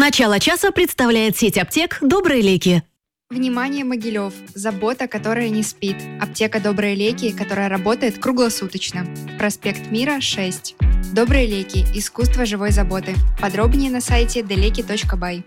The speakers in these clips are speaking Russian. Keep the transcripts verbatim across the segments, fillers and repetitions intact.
Начало часа представляет сеть аптек «Добрые леки». Внимание, Могилев! Забота, которая не спит. Аптека «Добрые леки», которая работает круглосуточно. Проспект Мира, шесть. «Добрые леки. Искусство живой заботы». Подробнее на сайте делеки точка бай.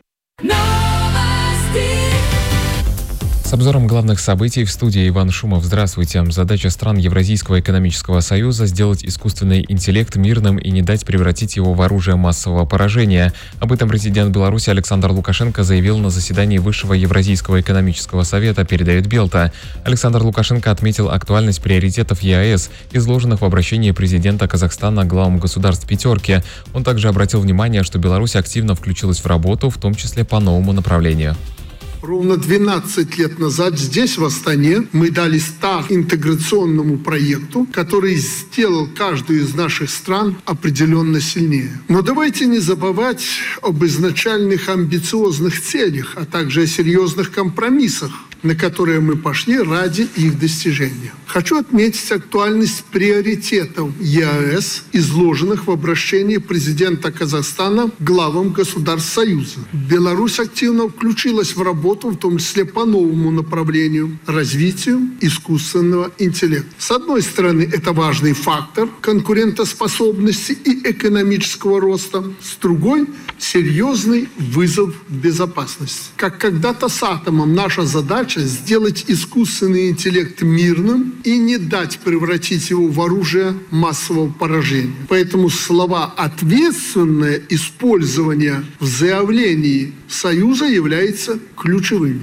С обзором главных событий в студии Иван Шумов. Здравствуйте. Задача стран Евразийского экономического союза – сделать искусственный интеллект мирным и не дать превратить его в оружие массового поражения. Об этом президент Беларуси Александр Лукашенко заявил на заседании Высшего Евразийского экономического совета, передает Белта. Александр Лукашенко отметил актуальность приоритетов ЕАЭС, изложенных в обращении президента Казахстана к главам государств «пятерки». Он также обратил внимание, что Беларусь активно включилась в работу, в том числе по новому направлению. Ровно двенадцать лет назад здесь, в Астане, мы дали старт интеграционному проекту, который сделал каждую из наших стран определенно сильнее. Но давайте не забывать об изначальных амбициозных целях, а также о серьезных компромиссах, на которые мы пошли ради их достижения. Хочу отметить актуальность приоритетов ЕАЭС, изложенных в обращении президента Казахстана к главам государств Союза. Беларусь активно включилась в работу, в том числе по новому направлению – развитию искусственного интеллекта. С одной стороны, это важный фактор конкурентоспособности и экономического роста, с другой – серьезный вызов безопасности. Как когда-то с атомом наша задача сделать искусственный интеллект мирным и не дать превратить его в оружие массового поражения. Поэтому слова «ответственное использование» в заявлении Союза являются ключевыми.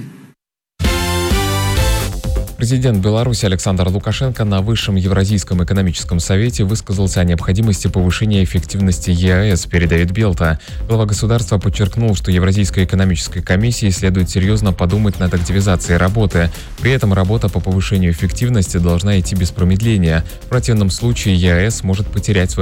Президент Беларуси Александр Лукашенко на Высшем Евразийском экономическом совете высказался о необходимости повышения эффективности ЕАЭС, передает Белта. Глава государства подчеркнул, что Евразийской экономической комиссии следует серьезно подумать над активизацией работы. При этом работа по повышению эффективности должна идти без промедления. В противном случае ЕАЭС может потерять свою